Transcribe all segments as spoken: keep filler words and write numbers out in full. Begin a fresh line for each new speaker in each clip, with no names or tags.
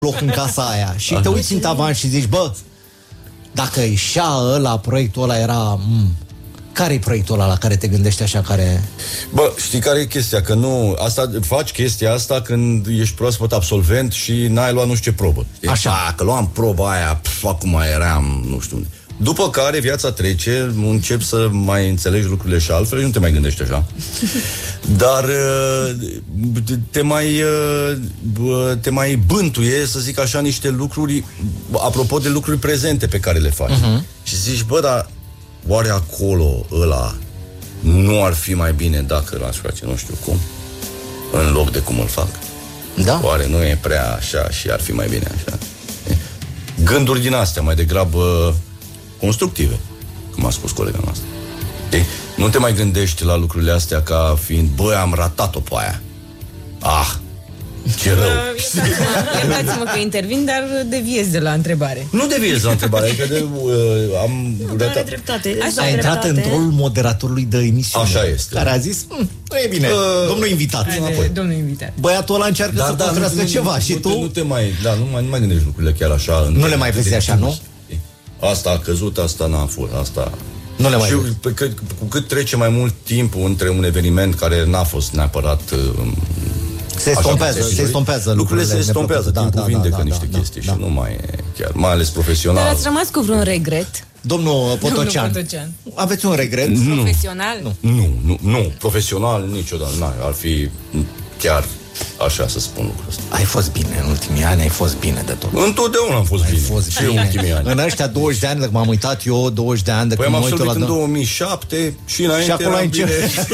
loc în casa aia și te uiți în tavan și zici, bă, dacă ieșea ăla, proiectul ăla era... M- care e proiectul ăla la care te gândești așa, care...
Bă, știi care e chestia? Că nu... Asta, faci chestia asta când ești proaspăt absolvent și n-ai luat nu știu ce probă.
Așa.
A, că luam proba aia, pf, acum eram, nu știu unde. După care viața trece, începi să mai înțelegi lucrurile și altfel și nu te mai gândești așa. Dar te mai te mai bântuie, să zic așa, niște lucruri, apropo de lucruri prezente pe care le faci. Uh-huh. Și zici, bă, dar oare acolo ăla nu ar fi mai bine dacă l-aș face nu știu cum, în loc de cum îl fac?
Da.
Oare nu e prea așa și ar fi mai bine așa? Gânduri din astea, mai degrabă constructive, cum a spus colega noastră. Ei, nu te mai gândești la lucrurile astea ca fiind, băi, am ratat-o pe aia. Ah, ce rău.
Iertați-mă că intervin, dar deviez de la întrebare.
Nu deviez la întrebare, adică de, uh, am ratat.
Dreptate.
Așa, a intrat în rolul moderatorului de emisiune.
Așa este.
Care a zis, nu e bine, uh, domnul invitat.
De, domnul invitat.
Băiatul ăla încearcă
dar,
să
da,
construiască ceva
nu,
și
nu,
tu...
Nu te mai, da, nu mai, nu mai gândești lucrurile chiar așa.
Nu le mai vezi așa, nu?
Asta a căzut, asta n-a fost, asta...
Nu le mai
și
vezi.
pe, că, cu cât trece mai mult timp între un eveniment care n-a fost neapărat... Uh,
Se estompează, se estompează
lucrurile. se estompează,
da,
timpul
da,
vindecă
da,
niște
da,
chestii
da,
și
da.
nu mai e chiar, mai ales profesional.
Dar ați rămas cu vreun regret?
Domnul Potocean,
Domnul Potocean.
aveți un regret?
Nu.
Profesional?
Nu, nu, nu, nu. Profesional niciodată, n-ar, ar fi chiar așa să spun lucrul ăsta.
Ai fost bine în ultimii ani, ai fost bine de tot.
Întotdeauna am fost
Ai
bine.
fost
și
bine.
în ultimii ani.
În ăștia douăzeci de ani, dacă m-am uitat eu, douăzeci de ani, de
Păi
când
am
mă uit
absolvit
la...
în două mii șapte și înainte
Și acolo
eram
ai
bine.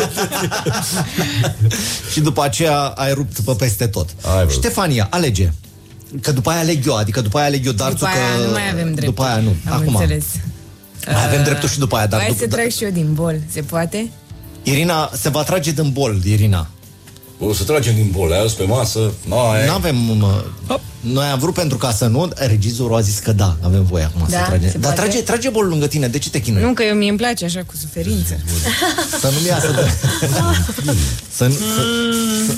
Și după aceea ai rupt pe peste tot.
Ai
Ștefania, alege. Că după aia aleg eu, adică după aia aleg eu darțul,
După aia
că...
nu mai avem dreptul.
După aia nu,
Am
acum.
înțeles.
Mai avem dreptul și după aia, dar...
Hai
după,
să trag și eu din bol, se poate?
Irina, se va trage din bol, Irina.
O să tragem din bol, ai pe masă.
Nu avem... Noi am vrut pentru ca să nu... Regizorul a zis că da, avem voie acum
Da,
să tragem.
se
Dar
poate?
trage, trage bolul lângă tine, de ce te chinui?
Nu, că eu mie îmi place așa cu suferință.
Să nu-mi iasă de... să, nu- să, să,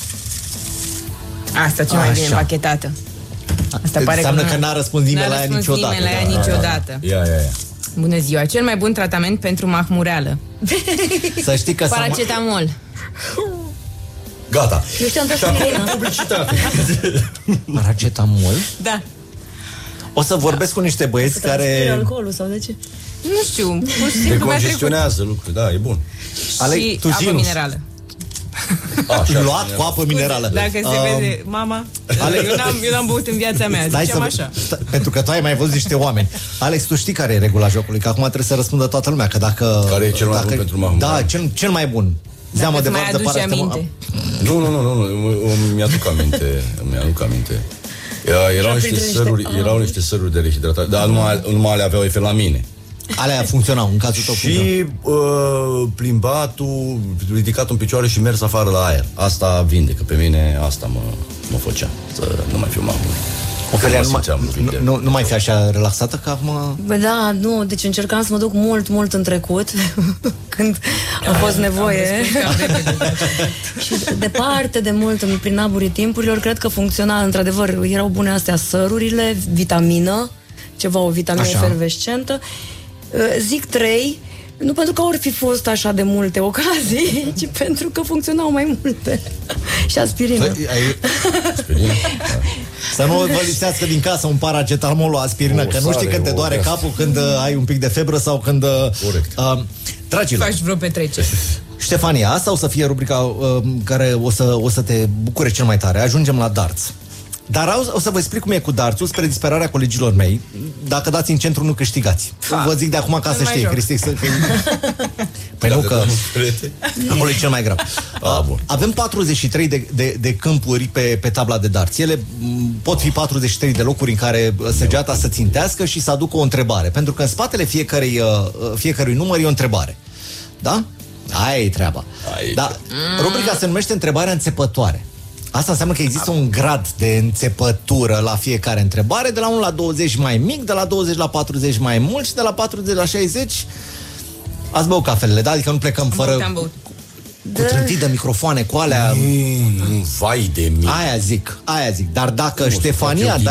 Asta cea mai bine
Așa.
împachetată. Asta pare
înseamnă
că,
că
nu-
n-a răspuns nimeni
n-a
la ea
răspuns
niciodată.
nimeni la ea
Da, da, da.
niciodată.
Ia, ia, ia.
Bună ziua, cel mai bun tratament pentru mahmureală.
Să știi că... s-a-
Paracetamol.
Gata.
Eu știam
Și
că
acum
Irina.
publicitate.
Paracetamol?
Da.
O să vorbesc cu niște băieți
Care...
care...
alcoolul sau de ce?
Nu știu, pur și simplu mi-a trecut.
Decongestionează lucruri, da, e bun.
Ale-
Și
tu
apă
zinus.
minerală.
Așa,
Luat cu apă minerală.
Dacă se
Um,
vede, mama,
Ale-
eu n-am, eu n-am băut în viața mea,
Stai
ziceam
să...
așa.
Sta... Pentru că tu ai mai văzut niște oameni. Alex, tu știi care e regula jocului? Că acum trebuie să răspundă toată lumea. Că dacă...
Care e cel mai
dacă...
bun pentru mahmur?
Da, cel, cel mai bun. Zeamă
Dacă
de
îți mai
vârf de
aduce
paracetamol.
aminte.
Nu, nu, nu, nu, nu, îmi- mi-aduc aminte, mi-aduc aminte. Era- Erau niște
printre
săruri,
niște-
erau niște săruri de rehidratare, dar numai, numai le aveau efect la mine.
Alea funcționau, în cazul tău funcționau.
Și uh, plimbatul, ridicat în picioare și mers afară la aer. Asta vindecă pe mine, asta mă, mă făcea să nu mai fiu mahmur.
Ofelia,
Mă
nu, mai-
simțeam
nu,
vindecat.
nu, nu mai fi așa relaxată ca acum...
Bă, da, nu, deci încercam să mă duc mult, mult în trecut, când a fost nevoie. Și departe de mult, în- prin aburii timpurilor, cred că funcționa, într-adevăr, erau bune astea sărurile, vitamină, ceva, o vitamină
Așa.
efervescentă. Uh, Zic trei, nu pentru că ori fi fost așa de multe ocazii, ci pentru că funcționau mai multe. Și aspirină.
Păi, ai-
Aspirina?
Să nu vă lipsească din casă un paracetamol, o aspirină,
O
că nu știi
sare,
când te
o
doare
gaz.
capul, când uh, ai un pic de febră sau când... Uh,
Corect.
Uh, dragilor,
Faci vreo petrecere.
Ștefania, asta o să fie rubrica uh, care o să, o să te bucure cel mai tare. Ajungem la darts. Dar o, o să vă explic cum e cu dartsul spre disperarea colegilor mei. Dacă dați în centru, nu câștigați.
Ha.
Vă zic de acum ca
Nu
să
mai
știi,
joc.
Cristi, să... Păi nu că... Acolo e cel mai grav.
A, bun.
Avem patruzeci și trei de, de, de câmpuri pe, pe tabla de darts. Ele m, pot fi patruzeci și trei de locuri în care uh, săgeata să țintească și să aducă o întrebare. Pentru că în spatele fiecărui, uh, fiecărui număr e o întrebare. Da? Aia e treaba.
Aici.
Da. Rubrica se numește întrebarea înțepătoare. Asta înseamnă că există un grad de înțepătură la fiecare întrebare, de la unu la douăzeci mai mic, de la douăzeci la patruzeci mai mult și de la patruzeci la șaizeci ați băut cafelele, da? Adică nu plecăm
Am
fără...
băut, am băut.
Cu trântit de microfoane, cu alea...
Nu, nu, vai de mine.
Aia zic, aia zic. Dar dacă
Nu,
Ștefania...